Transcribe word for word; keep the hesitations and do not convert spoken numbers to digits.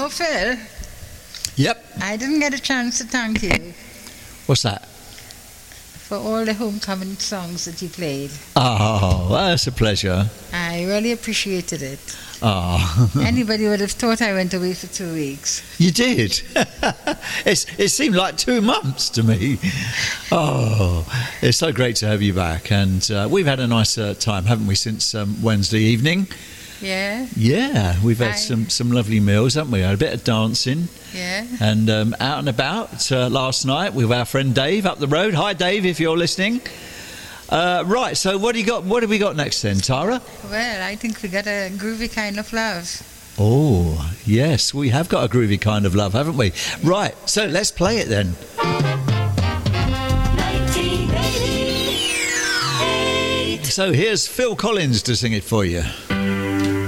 know, Phil, Yep. I didn't get a chance to thank you What's that? for all the homecoming songs that you played. Oh, that's a pleasure. I really appreciated it. Oh, Anybody would have thought I went away for two weeks. you did. it's, it seemed like two months to me. Oh, it's so great to have you back. And uh, we've had a nice uh, time, haven't we, since um, Wednesday evening? Yeah, Yeah, we've had Aye. some, some lovely meals, haven't we? Had a bit of dancing yeah. and um, out and about uh, last night with our friend Dave up the road. Hi, Dave, if you're listening. Uh, right, so what do you got? What have we got next then, Tara? Well, I think we got a groovy kind of love. Oh, yes, we have got a groovy kind of love, haven't we? Right, so let's play it then. nineteen eighty-eight. So here's Phil Collins to sing it for you.